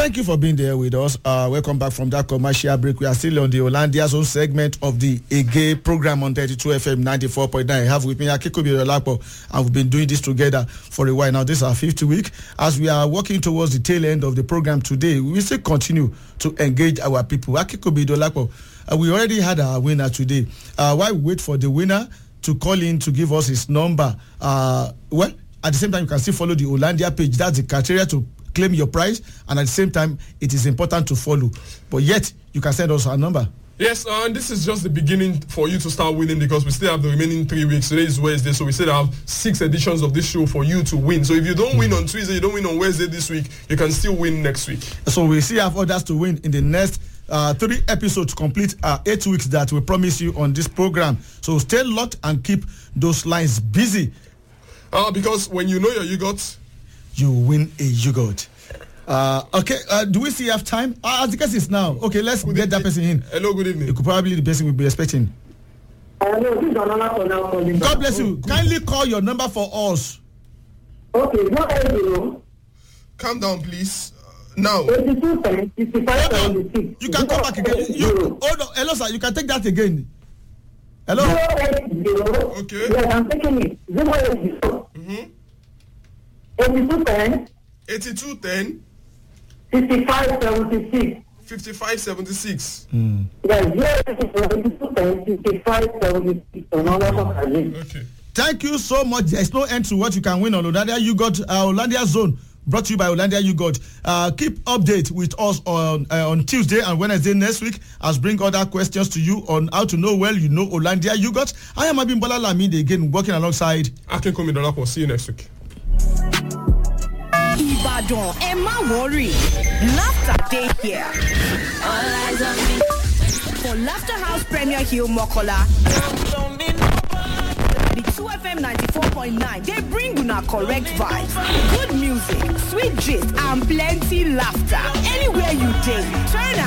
Thank you for being there with us. Welcome back from that commercial break. We are still on the Hollandia Zone segment of the Ege program on 32 FM 94.9. I have with me Akikobi Olapo, and we've been doing this together for a while now. This is our 50th week. As we are working towards the tail end of the program today, we will still continue to engage our people. Akikobi Olapo, we already had our winner today. While we wait for the winner to call in to give us his number, at the same time, you can still follow the Hollandia page. That's the criteria to claim your prize, and at the same time it is important to follow, but yet you can send us our number. Yes, and this is just the beginning for you to start winning, because we still have the remaining 3 weeks. Today is Wednesday, so we still have 6 editions of this show for you to win. So if you don't win on Tuesday, you don't win on Wednesday this week, you can still win next week. So we still have others to win in the next 3 episodes to complete 8 weeks that we promise you on this program. So stay locked and keep those lines busy, because when you know your yogurt, you win a yogurt. Okay, do we still have time? As the case is now. Okay, let's get that person in. Hello, good evening. It could probably be the person we'll be expecting. Hello, this is Anana now calling. God bless you. Kindly call your number for us. Okay, what are you? Calm down, please. Now. 82 10 55 76. You can come back again. Hold on. Hello, sir. You can take that again. Hello. 080. Okay. Yes, I'm taking it. 080. 82 10 82 10 55 76. 55 76. Yes, 82 10 55 76. Okay. Thank you so much. There is no end to what you can win on Hollandia Yogurt, Hollandia Zone, brought to you by Hollandia Yogurt. Keep update with us on Tuesday and Wednesday next week, as bring other questions to you on how to know well you know Hollandia Yogurt. I am Abimbola Lamide again, working alongside Akinkunmi Dolapo. See you next week. Ibadan, Emma worry. Laughter Day here. All eyes on me. For Laughter House Premier Hill Mokola. The 2FM 94.9, they bring una correct vibes, good music, sweet gist, and plenty laughter. Anywhere you take, turn